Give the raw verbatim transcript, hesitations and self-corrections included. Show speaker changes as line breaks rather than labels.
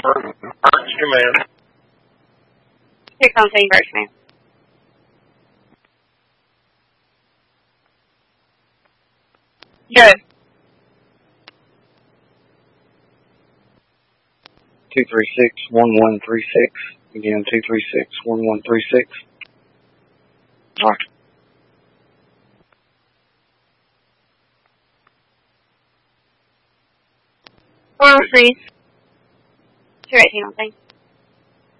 Emergency command.
Here comes the emergency command. Good.
Two three six one one three six. Again, two three six one one three six. Alright.
Four oh three. Two eighteen on thing.